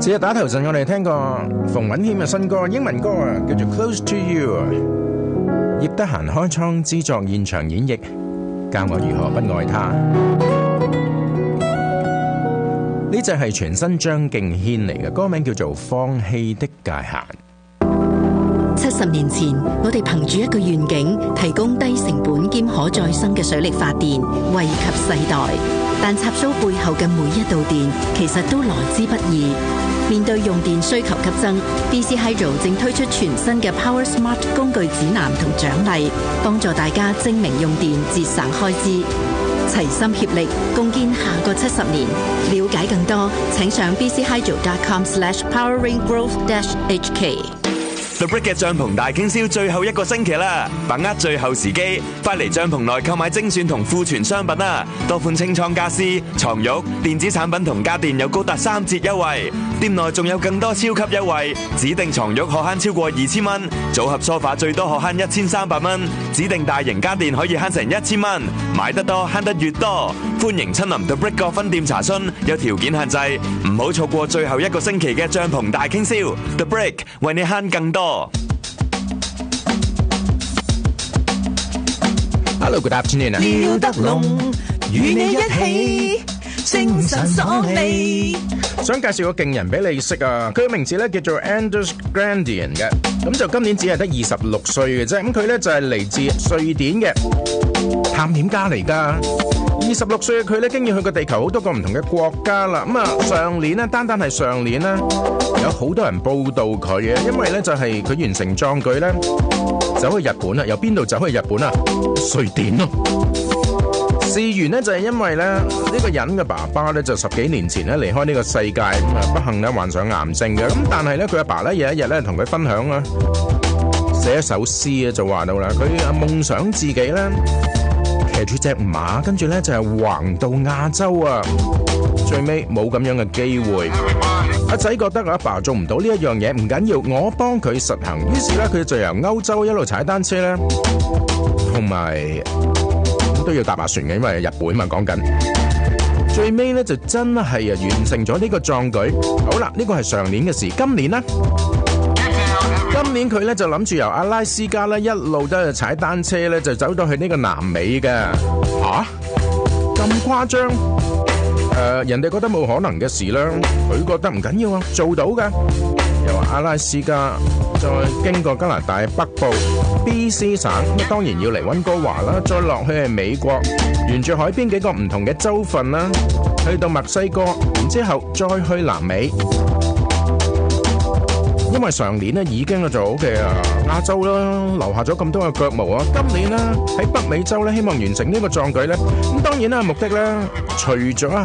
節日打頭陣，我哋聽過馮允謙嘅新歌，英文歌啊，叫做《Close to You》。葉德嫻開倉之作現場演繹，教我如何不愛他。呢隻係全新張敬軒嚟嘅，歌名叫做《放棄的界限》。 70年前，我哋憑住一個願景，提供低成本兼可再生嘅水力發電，惠及世代。但插蘇背後嘅每一道電，其實都來之不易。面對用電需求急增 ，BC Hydro 正推出全新嘅 Power Smart 工具指南同獎勵，幫助大家精明用電，節省開支。齊心協力，共建下個70年。了解更多，請上 bchydro.com/poweringrowth-hk。 The Brick 嘅帳篷大傾銷最後一個星期啦，把握最後時機，快嚟帳篷內購買精選同庫存商品啦！多款清倉家私、床褥、電子產品同家電有高達3折優惠，店內仲有更多超級優惠，指定床褥可慳超過2000蚊，組合梳化最多可慳1300蚊，指定大型家電可以慳成1000蚊，買得多慳得越多，歡迎親臨 The Brick 各分店查詢，有條件限制，唔好錯過最後一個星期嘅帳篷大傾銷 The Brick 為你慳更多。 Hello，good afternoon 啊！ 廖德龍與你一起精神爽利。 想介紹個勁人俾你識啊！佢嘅名字咧叫做 Anders Grandian 嘅，咁就今年只係得26歲嘅啫。咁佢咧就係嚟自瑞典嘅探險家嚟㗎。26歲嘅佢咧，經已去過地球好多個唔同嘅國家啦。咁啊，上年咧，單係上年咧，有好多人報道佢嘅，因為咧就係佢完成壯舉咧，走去日本啦。由邊度走去日本啊？瑞典咯。事緣呢，就係因為咧呢個人嘅爸爸咧就10幾年前咧離開呢個世界，咁啊不幸咧患上癌症嘅。咁但係咧佢阿爸咧有一日咧同佢分享啦，寫一首詩啊，就話到啦，佢夢想自己咧騎住隻馬，跟住咧就係橫到亞洲啊，最尾冇咁樣嘅機會。阿仔覺得阿爸做唔到呢一樣嘢，唔緊要，我幫佢實行。於是咧佢就由歐洲一路踩單車咧，同埋都要搭下船嘅，因為日本嘛講緊。最尾咧就真係完成咗呢個壯舉。好啦，呢個係上年嘅事，今年呢？今年佢咧就諗住由阿拉斯加咧一路都係踩單車咧，就走到去呢個南美嘅。吓？咁誇張？人哋覺得冇可能嘅事啦，佢覺得唔緊要啊，做到㗎。由阿拉斯加再經過加拿大北部 BC 省，咁當然要嚟溫哥華啦，再落去係美國，沿住海邊幾個唔同嘅州份啦，去到墨西哥，然之後再去南美。因為上年咧已經做好嘅亞洲啦，留下咗咁多嘅腳毛啊！今年咧喺北美洲咧，希望完成呢個壯舉咧，咁當然啦，目的咧除咗